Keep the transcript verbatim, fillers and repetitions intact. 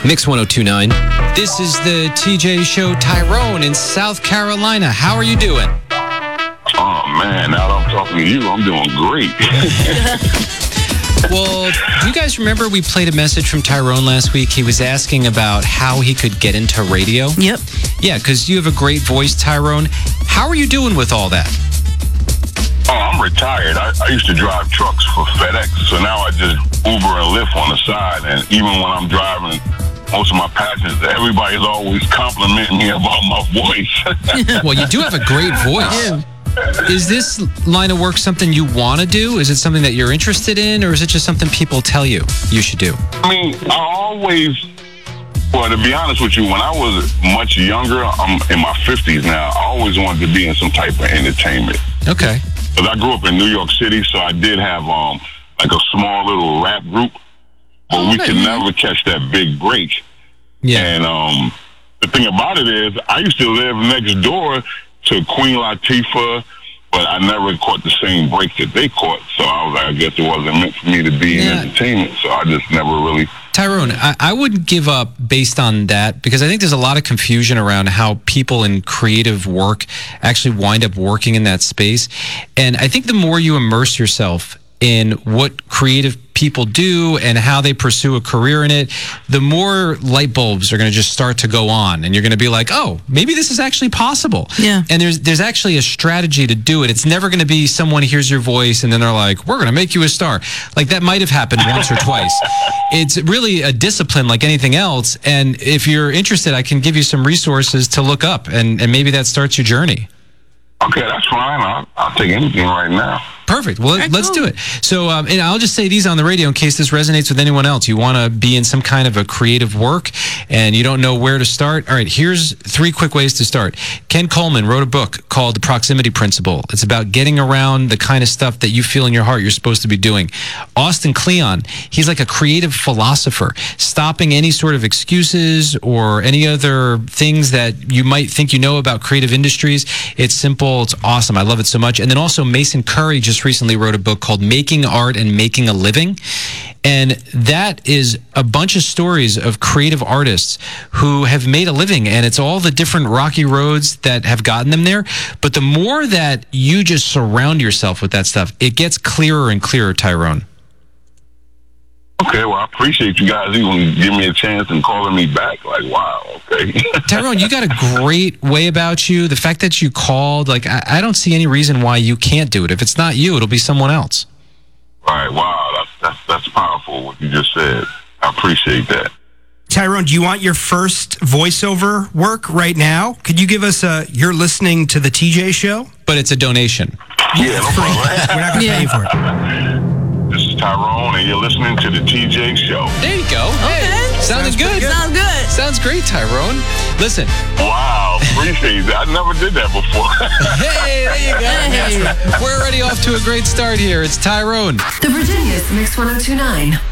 Mix one oh two point nine. This is the T J Show. Tyrone in South Carolina. How are you doing? Oh, man, now that I'm talking to you, I'm doing great. Well, do you guys remember we played a message from Tyrone last week? He was asking about how he could get into radio. Yep. Yeah, because you have a great voice, Tyrone. How are you doing with all that? Oh, I'm retired. I, I used to drive trucks for FedEx, so now I just Uber and Lyft on the side. And even when I'm driving most of my passengers, everybody's always complimenting me about my voice. Well, you do have a great voice. Yeah. Is this line of work something you want to do? Is it something that you're interested in, or is it just something people tell you you should do? I mean, I always, well, to be honest with you, when I was much younger, I'm in my fifties now, I always wanted to be in some type of entertainment. Okay. Because I grew up in New York City, so I did have um like a small little rap group, but Oh, we okay. could never catch that big break. Yeah. And um, the thing about it is, I used to live next door to Queen Latifah, but I never caught the same break that they caught. So I was like, I guess it wasn't meant for me to be in Yeah. entertainment. So I just never really. Tyrone, I, I wouldn't give up based on that, because I think there's a lot of confusion around how people in creative work actually wind up working in that space. And I think the more you immerse yourself in what creative people do and how they pursue a career in it, the more light bulbs are going to just start to go on, and you're going to be like, oh, maybe this is actually possible. Yeah. And there's there's actually a strategy to do it. It's never going to be someone hears your voice and then they're like, we're going to make you a star. Like, that might have happened once or twice. It's really a discipline like anything else. And if you're interested, I can give you some resources to look up, and, and maybe that starts your journey. Okay, that's fine. I'll, I'll take anything right now. Perfect. Well, Very let's cool. do it. So, um, and I'll just say these on the radio in case this resonates with anyone else. You want to be in some kind of a creative work and you don't know where to start. All right, here's three quick ways to start. Ken Coleman wrote a book called The Proximity Principle. It's about getting around the kind of stuff that you feel in your heart you're supposed to be doing. Austin Kleon, he's like a creative philosopher, stopping any sort of excuses or any other things that you might think you know about creative industries. It's simple. It's awesome. I love it so much. And then also Mason Curry just recently wrote a book called Making Art and Making a Living. And that is a bunch of stories of creative artists who have made a living, and it's all the different rocky roads that have gotten them there. But the more that you just surround yourself with that stuff, it gets clearer and clearer, Tyrone. Okay, well, I appreciate you guys even giving me a chance and calling me back. Like, wow, okay. Tyrone, you got a great way about you. The fact that you called, like, I, I don't see any reason why you can't do it. If it's not you, it'll be someone else. All right, wow, that's, that's, that's powerful what you just said. I appreciate that. Tyrone, do you want your first voiceover work right now? Could you give us a, you're listening to the T J Show? But it's a donation. Yeah, no problem. We're not going to Yeah. pay for it. This is Tyrone, and you're listening to the T J Show. There you go. Okay. Hey, sounded good. Sounds good. Sounds great, Tyrone. Listen. Wow, appreciate that. I never did that before. Hey, there you go. Hey. We're already off to a great start here. It's Tyrone. The Virginia's Mix one oh two point nine.